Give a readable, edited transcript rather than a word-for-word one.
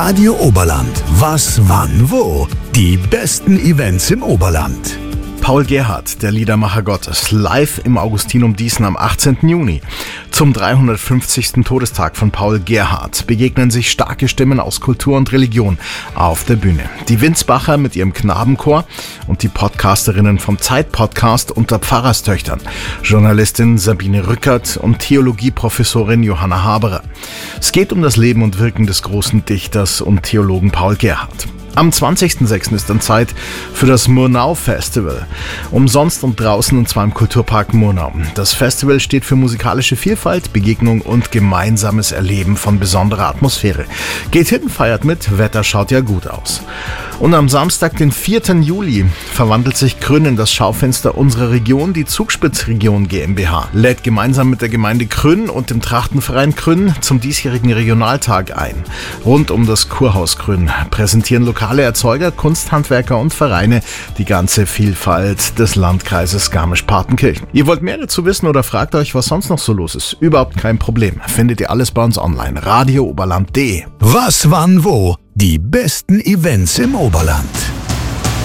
Radio Oberland. Was, wann, wo? Die besten Events im Oberland. Paul Gerhardt, der Liedermacher Gottes, live im Augustinum Dießen am 18. Juni. Zum 350. Todestag von Paul Gerhardt begegnen sich starke Stimmen aus Kultur und Religion auf der Bühne. Die Winsbacher mit ihrem Knabenchor und die Podcasterinnen vom Zeit-Podcast unter Pfarrerstöchtern, Journalistin Sabine Rückert und Theologieprofessorin Johanna Haberer. Es geht um das Leben und Wirken des großen Dichters und Theologen Paul Gerhardt. Am 20.06. ist dann Zeit für das Murnau Festival. Umsonst und draußen, und zwar im Kulturpark Murnau. Das Festival steht für musikalische Vielfalt, Begegnung und gemeinsames Erleben von besonderer Atmosphäre. Geht hin, feiert mit, Wetter schaut ja gut aus. Und am Samstag, den 4. Juli, verwandelt sich Krünn in das Schaufenster unserer Region. Die Zugspitzregion GmbH lädt gemeinsam mit der Gemeinde Krünn und dem Trachtenverein Krünn zum diesjährigen Regionaltag ein. Rund um das Kurhaus Krünn präsentieren lokale Erzeuger, Kunsthandwerker und Vereine die ganze Vielfalt des Landkreises Garmisch-Partenkirchen. Ihr wollt mehr dazu wissen oder fragt euch, was sonst noch so los ist? Überhaupt kein Problem. Findet ihr alles bei uns online. radiooberland.de. Was, wann, wo? Die besten Events im Oberland.